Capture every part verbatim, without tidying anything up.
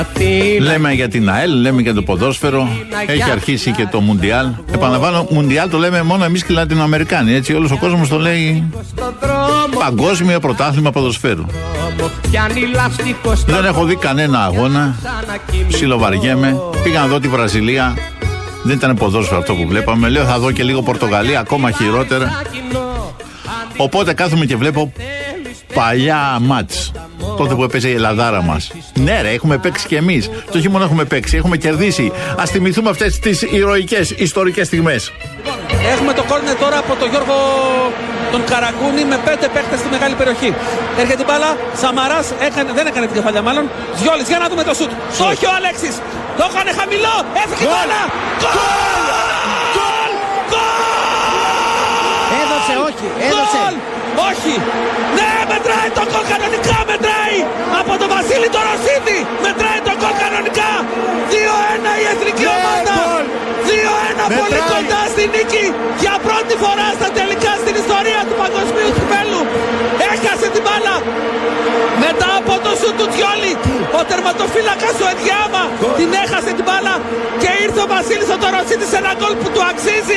Λέμε για την ΑΕΛ, λέμε για το ποδόσφαιρο. Έχει αρχίσει και το Μουντιάλ. Επαναλαμβάνω, Μουντιάλ το λέμε μόνο εμείς και οι Λατινοαμερικάνοι. Έτσι, όλος ο κόσμος το λέει Παγκόσμιο Πρωτάθλημα Ποδοσφαίρου. Δεν έχω δει κανένα αγώνα. Ψιλοβαριέμαι. Πήγα να δω τη Βραζιλία. Δεν ήταν ποδόσφαιρο αυτό που βλέπαμε. Λέω θα δω και λίγο Πορτογαλία, ακόμα χειρότερα. Οπότε κάθομαι και βλέπω παλιά μάτς. Τότε που έπαιζε η Ελλαδάρα μας. Ναι, ρε, έχουμε παίξει κι εμείς. Το όχι μόνο έχουμε παίξει, έχουμε κερδίσει. Ας θυμηθούμε αυτές τις ηρωικές ιστορικές στιγμές. Έχουμε το κόρνερ τώρα από τον Γιώργο τον Καραγκούνη με πέντε παίχτες στη μεγάλη περιοχή. Έρχεται την μπάλα, Σαμαράς έκανε, δεν έκανε την κεφαλιά μάλλον. Διόλης, για να δούμε το σουτ. Όχι ο Αλέξης. Το έκανε χαμηλό. Έφυγε η μπάλα. Γκολ! Γκολ! Έδωσε, όχι. Έδωσε. Όχι! Ναι, μετράει το γκολ κανονικά, μετράει! Από τον Βασίλη το Ρωσίδη! Μετράει το γκολ κανονικά! δύο ένα η εθνική ομάδα! δύο ένα πολύ κοντά στη νίκη! Για πρώτη φορά στα τελικά στην ιστορία του παγκοσμίου κυπέλλου! Έχασε την μπάλα! Μετά από το σου του Τιόλι, ο τερματοφύλακας ο Ενδιάμα την έχασε την μπάλα και ήρθε ο Βασίλης ο Τωροσίδης σε ένα γκολ που του αξίζει!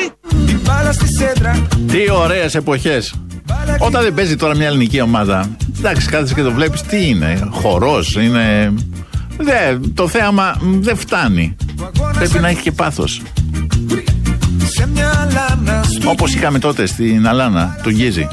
Τι ωραίες εποχές! Όταν δεν παίζει τώρα μια ελληνική ομάδα, εντάξει, κάθεσαι και το βλέπεις, τι είναι, χορός, είναι. Δε, το θέαμα δεν φτάνει. Πρέπει να έχει και πάθος. Όπως είχαμε τότε στην Αλάνα, του Γκίζη.